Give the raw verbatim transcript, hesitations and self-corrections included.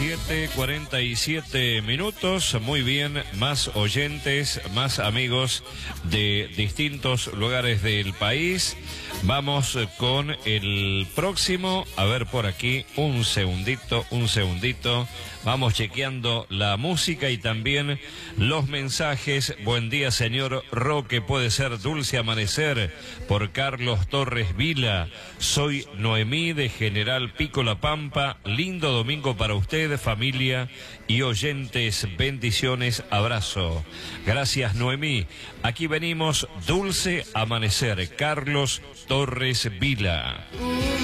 siete cuarenta y siete minutos, muy bien, más oyentes, más amigos de distintos lugares del país. Vamos con el próximo, a ver por aquí, un segundito, un segundito. Vamos chequeando la música y también los mensajes. Buen día, señor Roque, puede ser Dulce Amanecer, por Carlos Torres Vila. Soy Noemí de General Pico La Pampa. Lindo domingo para usted, familia y oyentes. Bendiciones, abrazo. Gracias, Noemí. Aquí venimos, Dulce Amanecer, Carlos Torres Vila.